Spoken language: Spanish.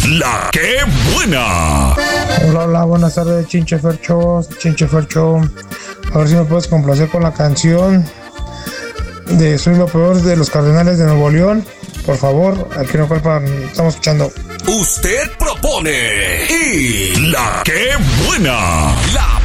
La que buena. Hola, buenas tardes, Chinche Fercho. A ver si me puedes complacer con la canción de Soy lo peor de los Cardenales de Nuevo León. Por favor, aquí no culpan, estamos escuchando. Usted propone y la que buena. La